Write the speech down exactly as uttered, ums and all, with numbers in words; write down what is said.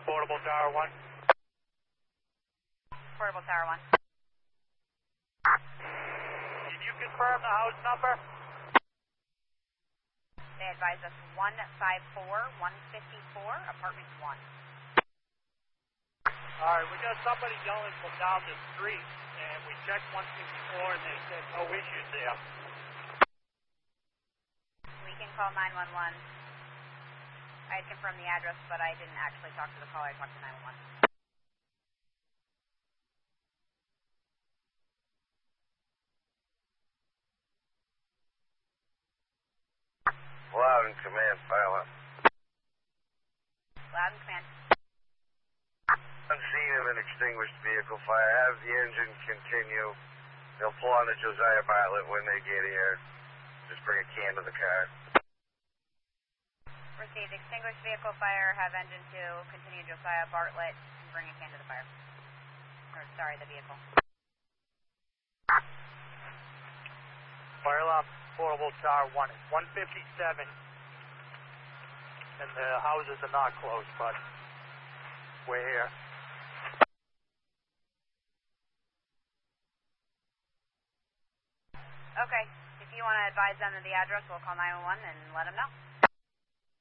Portable Tower one. Portable Tower one. Can you confirm the house number? They advised us one five four, one fifty-four, apartment one. Alright, we got somebody yelling from down the street, and we checked one fifty-four and they said no issues there. We can call nine one one. I had confirmed the address, but I didn't actually talk to the caller, I talked to nine one one. Loud and command, file up. Loud and command. Unseen of an extinguished vehicle fire. Have the engine continue. They'll pull on the Josiah Bartlett when they get here. Just bring a can to the car. Received extinguished vehicle fire. Have engine two. Continue Josiah Bartlett. And bring a can to the fire. Or, sorry, the vehicle. Fire alarm, Portable Tower one. It's one fifty-seven, and the houses are not closed, but we're here. Okay. If you want to advise them of the address, we'll call nine one one and let them know.